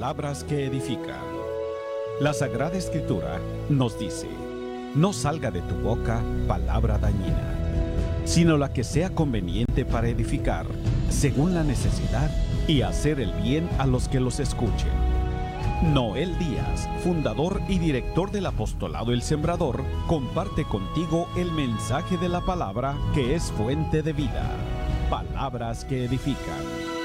palabras que edifican. La Sagrada Escritura nos dice: no salga de tu boca palabra dañina, sino la que sea conveniente para edificar, según la necesidad, y hacer el bien a los que los escuchen. Noel Díaz, fundador y director del apostolado El Sembrador, comparte contigo el mensaje de la palabra que es fuente de vida. Palabras que edifican.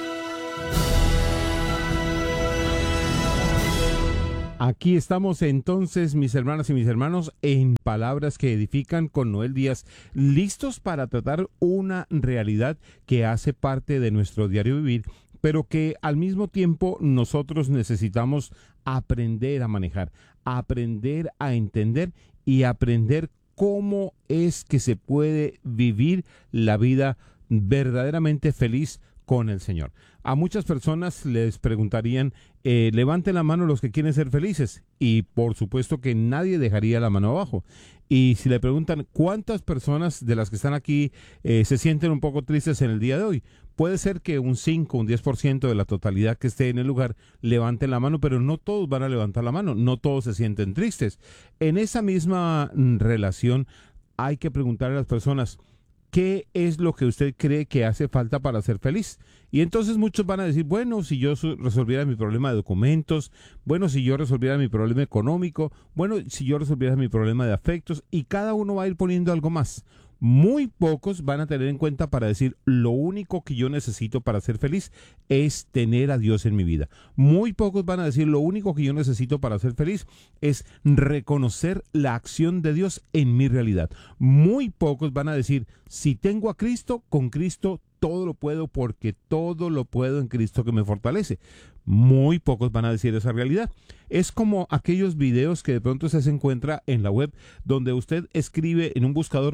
Aquí estamos entonces, mis hermanas y mis hermanos, en Palabras que Edifican con Noel Díaz, listos para tratar una realidad que hace parte de nuestro diario vivir, pero que al mismo tiempo nosotros necesitamos aprender a manejar, aprender a entender y aprender cómo es que se puede vivir la vida verdaderamente feliz con el Señor. A muchas personas les preguntarían, levanten la mano los que quieren ser felices, y por supuesto que nadie dejaría la mano abajo. Y si le preguntan cuántas personas de las que están aquí se sienten un poco tristes en el día de hoy, puede ser que un 5, un 10% de la totalidad que esté en el lugar levanten la mano, pero no todos van a levantar la mano, no todos se sienten tristes. En esa misma relación hay que preguntarle a las personas, ¿qué es lo que usted cree que hace falta para ser feliz? Y entonces muchos van a decir, bueno, si yo resolviera mi problema de documentos, bueno, si yo resolviera mi problema económico, bueno, si yo resolviera mi problema de afectos, y cada uno va a ir poniendo algo más. Muy pocos van a tener en cuenta para decir, lo único que yo necesito para ser feliz es tener a Dios en mi vida. Muy pocos van a decir, lo único que yo necesito para ser feliz es reconocer la acción de Dios en mi realidad. Muy pocos van a decir, si tengo a Cristo, con Cristo todo lo puedo, porque todo lo puedo en Cristo que me fortalece. Muy pocos van a decir esa realidad. Es como aquellos videos que de pronto se encuentra en la web, donde usted escribe en un buscador,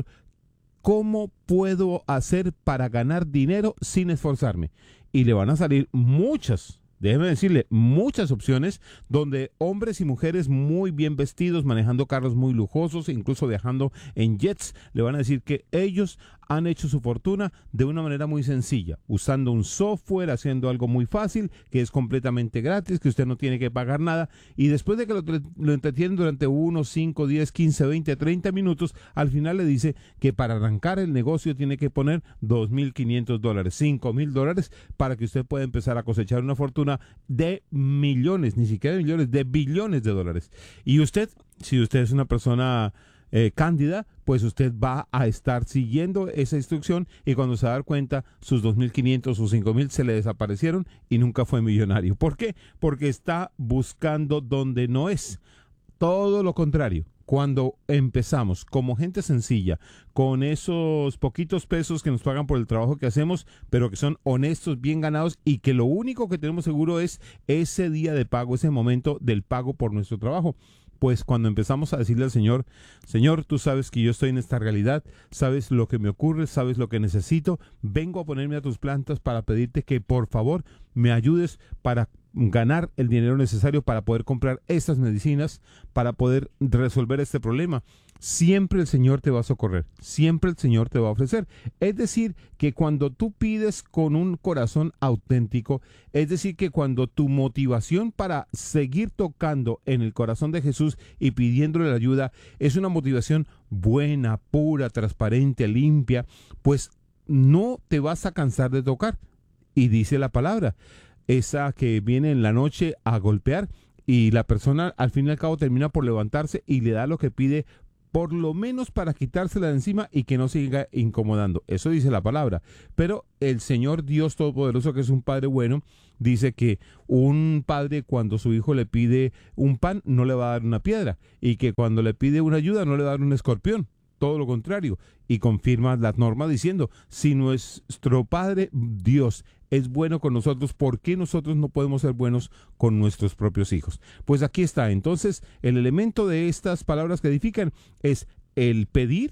¿cómo puedo hacer para ganar dinero sin esforzarme? Y le van a salir muchas, déjeme decirle, muchas opciones donde hombres y mujeres muy bien vestidos, manejando carros muy lujosos, incluso viajando en jets, le van a decir que ellos han hecho su fortuna de una manera muy sencilla, usando un software, haciendo algo muy fácil, que es completamente gratis, que usted no tiene que pagar nada, y después de que lo entretienen durante 1, 5, 10, 15, 20, 30 minutos, al final le dice que para arrancar el negocio tiene que poner $2,500, $5,000, para que usted pueda empezar a cosechar una fortuna de millones, ni siquiera de millones, de billones de dólares. Y usted, si usted es una persona cándida, pues usted va a estar siguiendo esa instrucción, y cuando se va a dar cuenta, sus 2,500, sus 5,000 se le desaparecieron y nunca fue millonario. ¿Por qué? Porque está buscando donde no es. Todo lo contrario. Cuando empezamos como gente sencilla, con esos poquitos pesos que nos pagan por el trabajo que hacemos, pero que son honestos, bien ganados, y que lo único que tenemos seguro es ese día de pago, ese momento del pago por nuestro trabajo, pues cuando empezamos a decirle al Señor, Señor, tú sabes que yo estoy en esta realidad, sabes lo que me ocurre, sabes lo que necesito, vengo a ponerme a tus plantas para pedirte que por favor me ayudes para ganar el dinero necesario para poder comprar estas medicinas, para poder resolver este problema. Siempre el Señor te va a socorrer, siempre el Señor te va a ofrecer. Es decir, que cuando tú pides con un corazón auténtico, es decir, que cuando tu motivación para seguir tocando en el corazón de Jesús y pidiéndole la ayuda es una motivación buena, pura, transparente, limpia, pues no te vas a cansar de tocar. Y dice la palabra, esa que viene en la noche a golpear, y la persona al fin y al cabo termina por levantarse y le da lo que pide, por lo menos para quitársela de encima y que no siga incomodando. Eso dice la palabra. Pero el Señor Dios Todopoderoso, que es un Padre bueno, dice que un padre, cuando su hijo le pide un pan, no le va a dar una piedra, y que cuando le pide una ayuda no le va a dar un escorpión. Todo lo contrario, y confirma las normas diciendo, si nuestro Padre Dios es bueno con nosotros, ¿por qué nosotros no podemos ser buenos con nuestros propios hijos? Pues aquí está. Entonces, el elemento de estas palabras que edifican es el pedir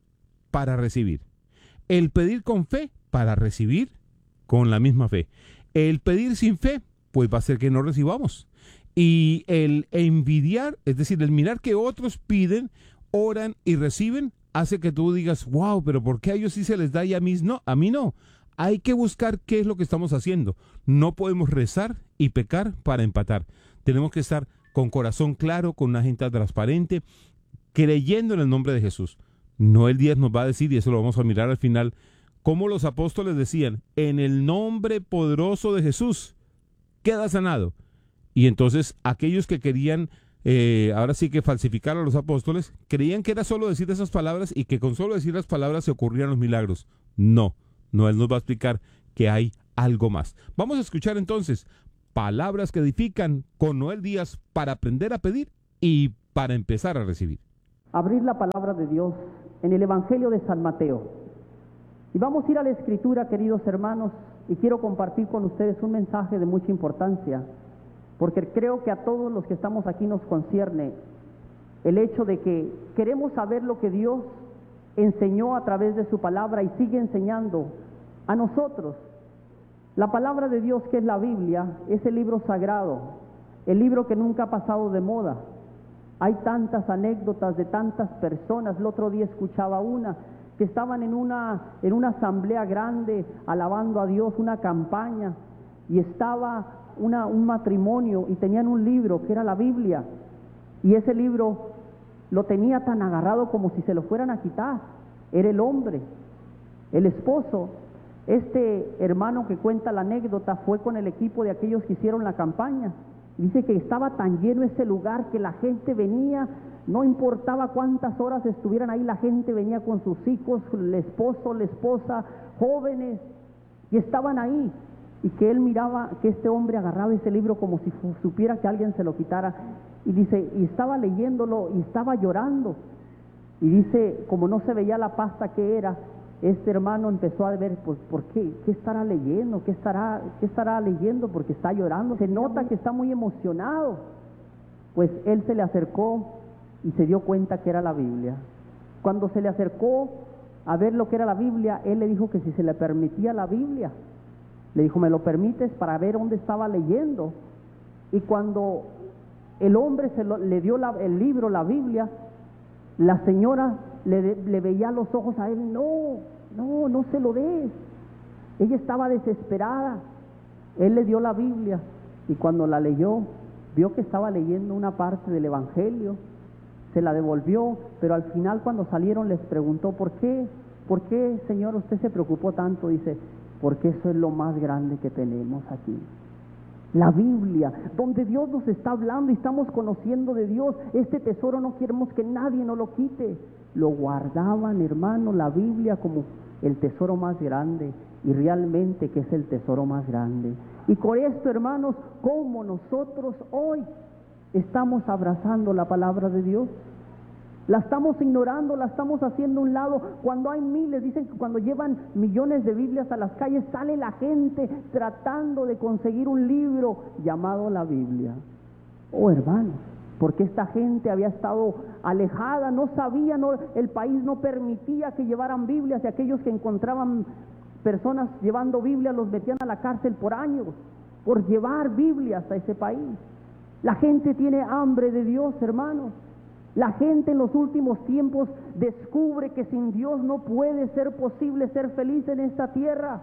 para recibir. El pedir con fe para recibir con la misma fe. El pedir sin fe, pues va a ser que no recibamos. Y el envidiar, es decir, el mirar que otros piden, oran y reciben, hace que tú digas, wow, pero ¿por qué a ellos sí se les da y a mí no? A mí no. Hay que buscar qué es lo que estamos haciendo. No podemos rezar y pecar para empatar. Tenemos que estar con corazón claro, con una agenda transparente, creyendo en el nombre de Jesús. Noel Díaz nos va a decir, y eso lo vamos a mirar al final, cómo los apóstoles decían, en el nombre poderoso de Jesús, queda sanado. Y entonces aquellos que querían, ahora sí que falsificar a los apóstoles, creían que era solo decir esas palabras y que con solo decir las palabras se ocurrían los milagros. No, Noel nos va a explicar que hay algo más. Vamos a escuchar entonces palabras que edifican con Noel Díaz para aprender a pedir y para empezar a recibir. Abrir la palabra de Dios en el Evangelio de San Mateo. Y vamos a ir a la Escritura, queridos hermanos, y quiero compartir con ustedes un mensaje de mucha importancia, porque creo que a todos los que estamos aquí nos concierne el hecho de que queremos saber lo que Dios enseñó a través de su palabra y sigue enseñando a nosotros. La palabra de Dios, que es la Biblia, es el libro sagrado, el libro que nunca ha pasado de moda. Hay tantas anécdotas de tantas personas. El otro día escuchaba una que estaban en una asamblea grande alabando a Dios, una campaña, y estaba un matrimonio y tenían un libro que era la Biblia, y ese libro lo tenía tan agarrado como si se lo fueran a quitar. Era el hombre, el esposo. Este hermano que cuenta la anécdota fue con el equipo de aquellos que hicieron la campaña. Dice que estaba tan lleno ese lugar que la gente venía, no importaba cuántas horas estuvieran ahí, la gente venía con sus hijos, el esposo, la esposa, jóvenes, y estaban ahí. Y que él miraba que este hombre agarraba ese libro como si supiera que alguien se lo quitara. Y dice, y estaba leyéndolo y estaba llorando. Y dice, como no se veía la pasta que era, este hermano empezó a ver, pues, ¿por qué? ¿Qué estará leyendo? ¿Qué estará leyendo? Porque está llorando. Se nota que está muy emocionado. Pues él se le acercó y se dio cuenta que era la Biblia. Cuando se le acercó a ver lo que era la Biblia, él le dijo que si se le permitía la Biblia. Le dijo, ¿me lo permites para ver dónde estaba leyendo? Y cuando el hombre le dio el libro, la Biblia, la señora le veía los ojos a él. No se lo des. Ella estaba desesperada. Él le dio la Biblia y cuando la leyó, vio que estaba leyendo una parte del Evangelio, se la devolvió, pero al final cuando salieron les preguntó, ¿por qué, señor, usted se preocupó tanto? Dice, porque eso es lo más grande que tenemos aquí. La Biblia, donde Dios nos está hablando y estamos conociendo de Dios. Este tesoro no queremos que nadie nos lo quite. Lo guardaban, hermano, la Biblia como el tesoro más grande, y realmente que es el tesoro más grande. Y con esto, hermanos, como nosotros hoy estamos abrazando la palabra de Dios, la estamos ignorando, la estamos haciendo a un lado. Cuando hay miles, dicen que cuando llevan millones de Biblias a las calles, sale la gente tratando de conseguir un libro llamado la Biblia. Oh, hermanos, porque esta gente había estado alejada, no sabía, el país no permitía que llevaran Biblias, y aquellos que encontraban personas llevando Biblias los metían a la cárcel por años, por llevar Biblias a ese país. La gente tiene hambre de Dios, hermanos. La gente en los últimos tiempos descubre que sin Dios no puede ser posible ser feliz en esta tierra.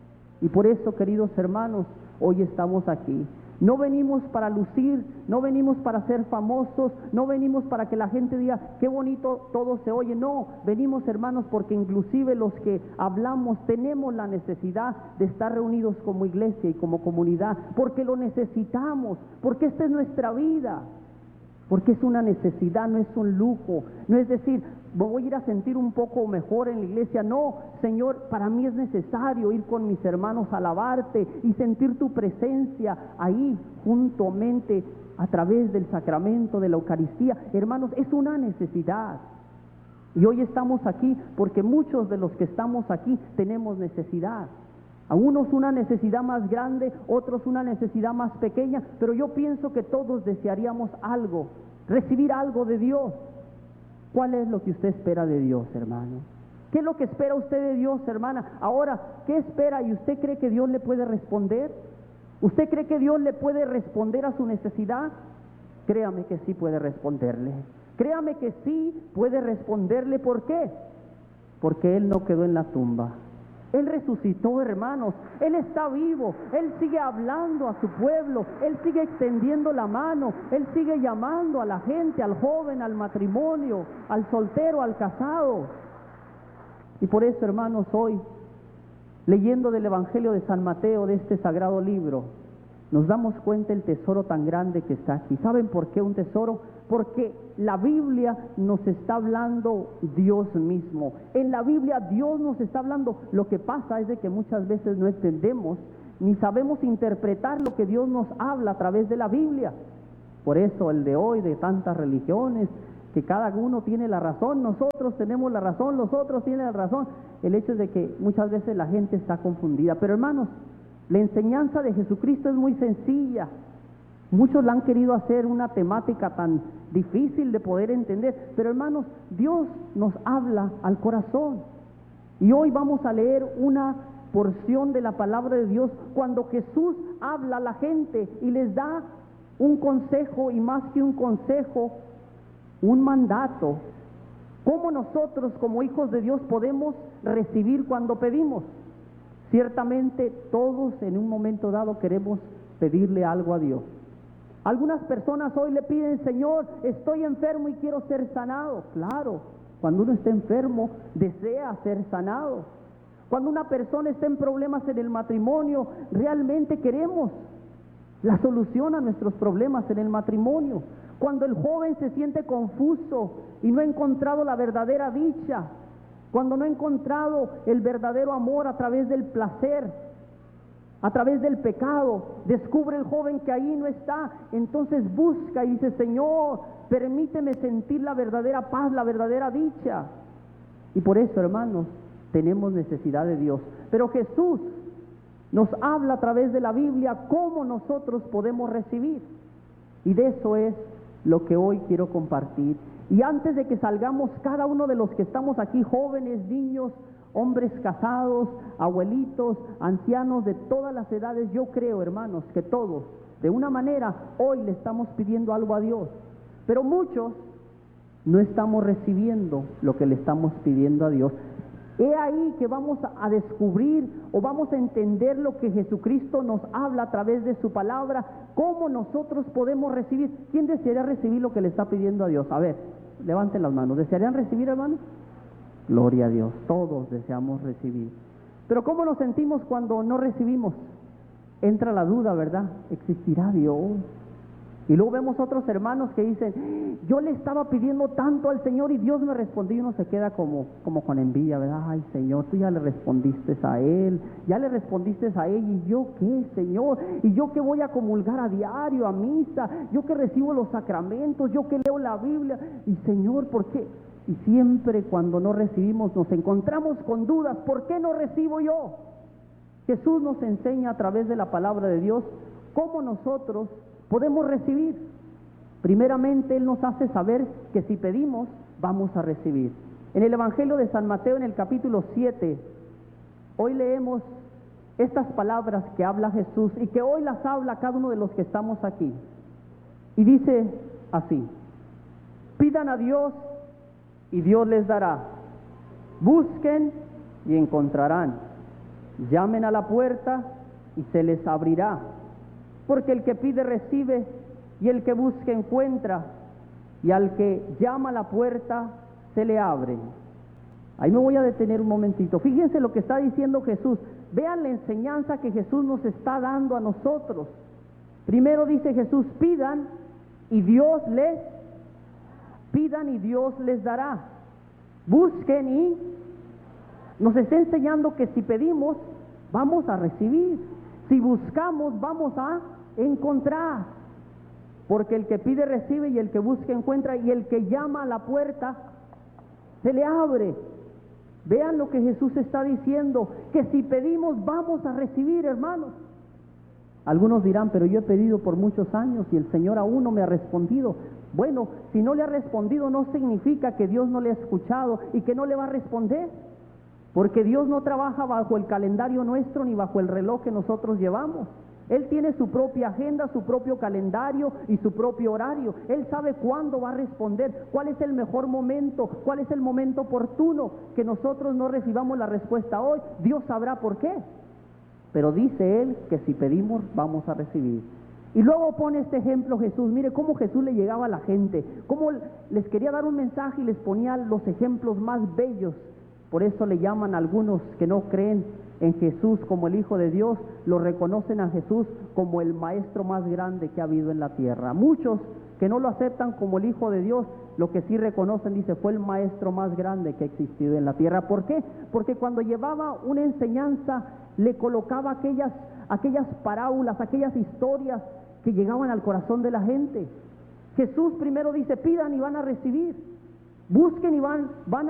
Y por eso, queridos hermanos, hoy estamos aquí. No venimos para lucir, no venimos para ser famosos, no venimos para que la gente diga qué bonito todo se oye. No, venimos, hermanos, porque inclusive los que hablamos tenemos la necesidad de estar reunidos como iglesia y como comunidad, porque lo necesitamos, porque esta es nuestra vida. Porque es una necesidad, no es un lujo. No es decir, voy a ir a sentir un poco mejor en la iglesia. No, Señor, para mí es necesario ir con mis hermanos a alabarte y sentir tu presencia ahí juntamente a través del sacramento de la Eucaristía. Hermanos, es una necesidad. Y hoy estamos aquí porque muchos de los que estamos aquí tenemos necesidad. A unos una necesidad más grande, otros una necesidad más pequeña, pero yo pienso que todos desearíamos algo, recibir algo de Dios. ¿Cuál es lo que usted espera de Dios, hermano? ¿Qué es lo que espera usted de Dios, hermana? Ahora, ¿qué espera? ¿Y usted cree que Dios le puede responder? ¿Usted cree que Dios le puede responder a su necesidad? Créame que sí puede responderle. Créame que sí puede responderle. ¿Por qué? Porque Él no quedó en la tumba. Él resucitó, hermanos. Él está vivo. Él sigue hablando a su pueblo. Él sigue extendiendo la mano. Él sigue llamando a la gente, al joven, al matrimonio, al soltero, al casado. Y por eso, hermanos, hoy, leyendo del Evangelio de San Mateo, de este sagrado libro, nos damos cuenta del tesoro tan grande que está aquí. ¿Saben por qué un tesoro? Porque la Biblia nos está hablando Dios mismo. En la Biblia Dios nos está hablando. Lo que pasa es de que muchas veces no entendemos ni sabemos interpretar lo que Dios nos habla a través de la Biblia. Por eso el de hoy, de tantas religiones, que cada uno tiene la razón, nosotros tenemos la razón, los otros tienen la razón. El hecho es de que muchas veces la gente está confundida. Pero hermanos, la enseñanza de Jesucristo es muy sencilla. Muchos la han querido hacer una temática tan difícil de poder entender, pero hermanos, Dios nos habla al corazón. Y hoy vamos a leer una porción de la palabra de Dios cuando Jesús habla a la gente y les da un consejo, y más que un consejo, un mandato. ¿Cómo nosotros como hijos de Dios podemos recibir cuando pedimos? Ciertamente todos en un momento dado queremos pedirle algo a Dios. Algunas personas hoy le piden: Señor, estoy enfermo y quiero ser sanado. Claro, cuando uno está enfermo desea ser sanado. Cuando una persona está en problemas en el matrimonio, realmente queremos la solución a nuestros problemas en el matrimonio. Cuando el joven se siente confuso y no ha encontrado la verdadera dicha, cuando no ha encontrado el verdadero amor a través del placer, a través del pecado, descubre el joven que ahí no está, entonces busca y dice: Señor, permíteme sentir la verdadera paz, la verdadera dicha. Y por eso, hermanos, tenemos necesidad de Dios. Pero Jesús nos habla a través de la Biblia cómo nosotros podemos recibir. Y de eso es lo que hoy quiero compartir. Y antes de que salgamos, cada uno de los que estamos aquí, jóvenes, niños, hombres casados, abuelitos, ancianos de todas las edades, yo creo, hermanos, que todos, de una manera, hoy le estamos pidiendo algo a Dios. Pero muchos no estamos recibiendo lo que le estamos pidiendo a Dios. He ahí que vamos a descubrir o vamos a entender lo que Jesucristo nos habla a través de su palabra, cómo nosotros podemos recibir. ¿Quién desearía recibir lo que le está pidiendo a Dios? A ver, levanten las manos. ¿Desearían recibir, hermanos? Gloria a Dios, todos deseamos recibir. Pero ¿cómo nos sentimos cuando no recibimos? Entra la duda, ¿verdad? ¿Existirá Dios? Y luego vemos otros hermanos que dicen: yo le estaba pidiendo tanto al Señor y Dios me respondió. Y uno se queda como con envidia, ¿verdad? Ay, Señor, tú ya le respondiste a Él, ya le respondiste a Él, ¿y yo qué, Señor? ¿Y yo que voy a comulgar a diario, a misa? ¿Yo que recibo los sacramentos? ¿Yo que leo la Biblia? Y Señor, ¿por qué? Y siempre cuando no recibimos nos encontramos con dudas. ¿Por qué no recibo yo? Jesús nos enseña a través de la palabra de Dios cómo nosotros podemos recibir. Primeramente, Él nos hace saber que si pedimos, vamos a recibir. En el Evangelio de San Mateo, en el capítulo 7, hoy leemos estas palabras que habla Jesús y que hoy las habla cada uno de los que estamos aquí. Y dice así: pidan a Dios y Dios les dará. Busquen y encontrarán. Llamen a la puerta y se les abrirá. Porque el que pide recibe, y el que busca encuentra, y al que llama a la puerta se le abre. Ahí me voy a detener un momentito. Fíjense lo que está diciendo Jesús. Vean la enseñanza que Jesús nos está dando a nosotros. Primero dice Jesús: pidan y Dios les dará. Busquen y nos está enseñando que si pedimos, vamos a recibir. Si buscamos, vamos a encontrar. Porque el que pide recibe, y el que busca encuentra, y el que llama a la puerta se le abre. Vean lo que Jesús está diciendo, que si pedimos vamos a recibir, hermanos. Algunos dirán: pero yo he pedido por muchos años y el Señor aún no me ha respondido. Bueno, si no le ha respondido no significa que Dios no le ha escuchado y que no le va a responder. Porque Dios no trabaja bajo el calendario nuestro ni bajo el reloj que nosotros llevamos. Él tiene su propia agenda, su propio calendario y su propio horario. Él sabe cuándo va a responder, cuál es el mejor momento, cuál es el momento oportuno. Que nosotros no recibamos la respuesta hoy, Dios sabrá por qué. Pero dice Él que si pedimos, vamos a recibir. Y luego pone este ejemplo Jesús. Mire cómo Jesús le llegaba a la gente, cómo les quería dar un mensaje y les ponía los ejemplos más bellos. Por eso le llaman a algunos que no creen en Jesús como el Hijo de Dios, lo reconocen a Jesús como el maestro más grande que ha habido en la tierra. Muchos que no lo aceptan como el Hijo de Dios, lo que sí reconocen, dice, fue el maestro más grande que ha existido en la tierra. ¿Por qué? Porque cuando llevaba una enseñanza, le colocaba aquellas parábolas, aquellas historias que llegaban al corazón de la gente. Jesús primero dice, pidan y van a recibir, busquen y van